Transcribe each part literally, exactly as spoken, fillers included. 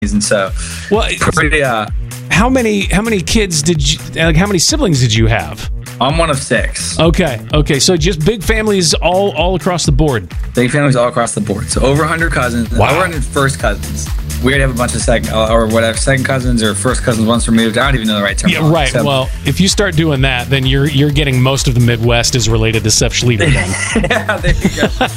And so, well, pretty, uh, how many how many kids did you? Like, how many siblings did you have? I'm one of six. Okay, okay. So just big families all all across the board. Big families all across the board. So over one hundred cousins. Wow. Over one hundred first cousins. We already have a bunch of second or whatever second cousins or first cousins once removed. I don't even know the right term. Yeah, right. So, well, if you start doing that, then you're you're getting most of the Midwest is related to Seth Schlueter. Then. Yeah, there you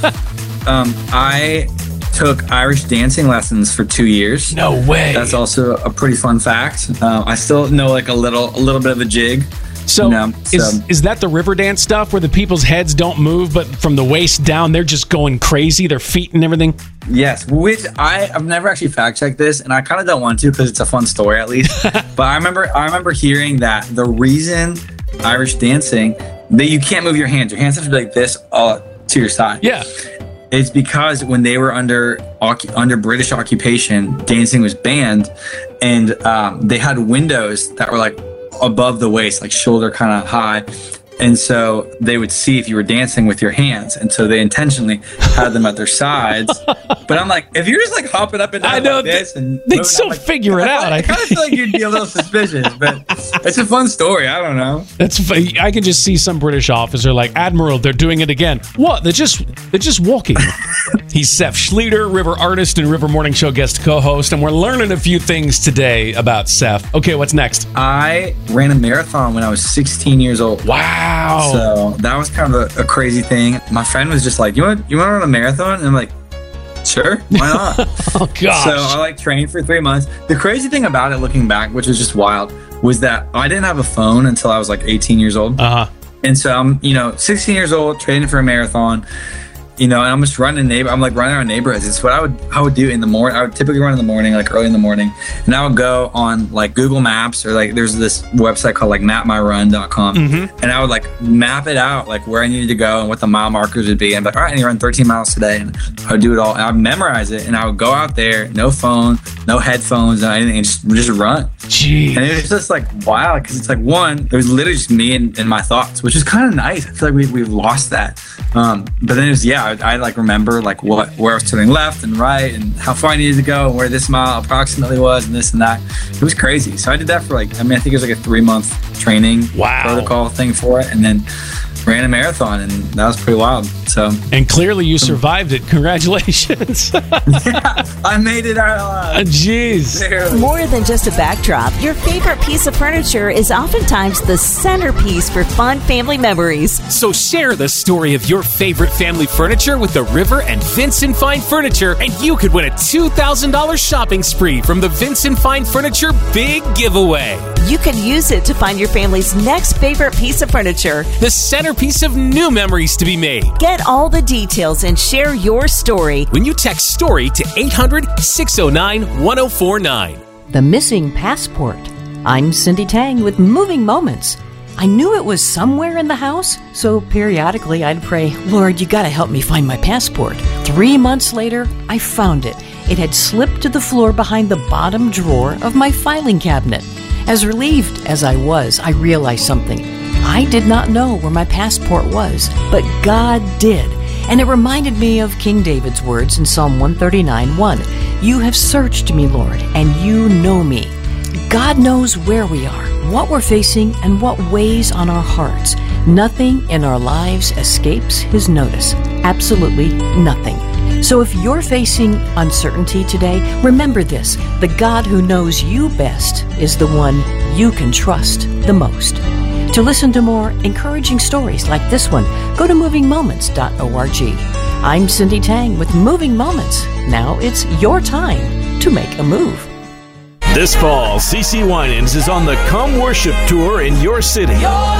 go. um, I took Irish dancing lessons for two years. No way. That's also a pretty fun fact. Uh, I still know like a little a little bit of a jig. So, you know, is so is that the river dance stuff where the people's heads don't move, but from the waist down, they're just going crazy, their feet and everything? Yes, which I, I've never actually fact checked this, and I kind of don't want to because it's a fun story at least. But I remember I remember hearing that the reason Irish dancing, that you can't move your hands. Your hands have to be like this all to your side. Yeah. It's because when they were under under British occupation, dancing was banned, and um, they had windows that were like above the waist, like shoulder kind of high. And so they would see if you were dancing with your hands. And so they intentionally had them at their sides. But I'm like, if you're just like hopping up and down I know, like this and they'd moving, still like, figure it out. I, I kind of feel like you'd be a little suspicious, but it's a fun story. I don't know. That's funny. I can just see some British officer like, Admiral, they're doing it again. What? They're just they're just walking. He's Seth Schlueter, River artist and River Morning Show guest co-host, and we're learning a few things today about Seth. Okay, what's next? I ran a marathon when I was sixteen years old. Wow. So that was kind of a, a crazy thing. My friend was just like, you want you want to run a marathon? And I'm like, sure, why not? Oh, gosh. So I like trained for three months. The crazy thing about it, looking back, which was just wild, was that I didn't have a phone until I was like eighteen years old. Uh-huh. And so I'm, you know, sixteen years old, training for a marathon. You know, and I'm just running neighbor. I'm like running around neighborhoods. It's what I would I would do in the morning. I would typically run in the morning, like early in the morning, and I would go on like Google Maps or like there's this website called like map my run dot com, Mm-hmm. and I would like map it out like where I needed to go and what the mile markers would be. And I'm like, all right, I need to run thirteen miles today, and I would do it all. And I would memorize it, and I would go out there, no phone, no headphones, no anything, and just just run. Jeez. And it was just like wow, because it's like one, it was literally just me and, and my thoughts, which is kind of nice. I feel like we we've lost that. Um, but then it was yeah, I, I like remember like what where I was turning left and right and how far I needed to go and where this mile approximately was and this and that. It was crazy. So I did that for like I mean I think it was like a three month training wow. protocol thing for it, and then ran a marathon, and that was pretty wild. So and clearly you survived it. Congratulations. Yeah, I made it out alive. Jeez. Barely. More than just a backdrop, your favorite piece of furniture is oftentimes the centerpiece for fun family memories. So share the story of your favorite family furniture with the River and Vincent Fine Furniture, and you could win a two thousand dollars shopping spree from the Vincent Fine Furniture Big Giveaway. You can use it to find your family's next favorite piece of furniture. The centerpiece of new memories to be made. Get all the details and share your story when you text STORY to eight hundred, six oh nine, one oh four nine. The missing passport. I'm Cindy Tang with Moving Moments. I knew it was somewhere in the house, so periodically I'd pray, Lord, you gotta help me find my passport. Three months later, I found it. It had slipped to the floor behind the bottom drawer of my filing cabinet. As relieved as I was, I realized something. I did not know where my passport was, but God did. And it reminded me of King David's words in Psalm one thirty-nine, one. You have searched me, Lord, and you know me. God knows where we are, what we're facing, and what weighs on our hearts. Nothing in our lives escapes His notice. Absolutely nothing. So if you're facing uncertainty today, remember this. The God who knows you best is the one you can trust the most. To listen to more encouraging stories like this one, go to moving moments dot org. I'm Cindy Tang with Moving Moments. Now it's your time to make a move. This fall, C C Winans is on the Come Worship Tour in your city.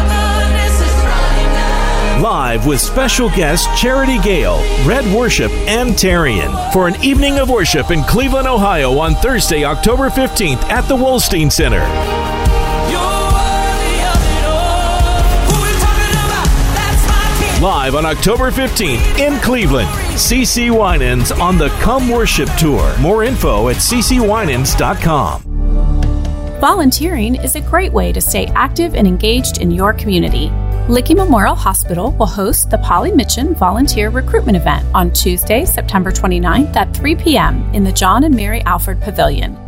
Live with special guests Charity Gale, Red Worship, and Tarian for an evening of worship in Cleveland, Ohio on Thursday, October fifteenth at the Wolstein Center. Live on October fifteenth in Cleveland, C C Winans on the Come Worship Tour. More info at c c winans dot com. Volunteering is a great way to stay active and engaged in your community. Licking Memorial Hospital will host the Polly Mitchin Volunteer Recruitment Event on Tuesday, September twenty-ninth at three p.m. in the John and Mary Alford Pavilion.